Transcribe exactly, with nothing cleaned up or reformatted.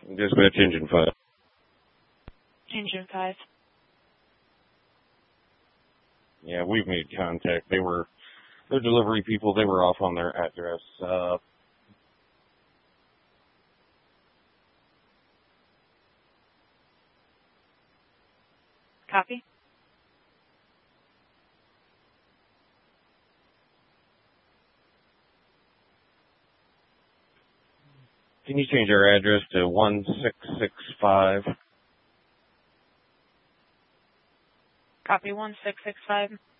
Dispatch engine five. Engine five. Yeah, we've made contact. They were, their delivery people, they were off on their address. Uh, Copy. Can you change our address to one six six five? Copy one six six five.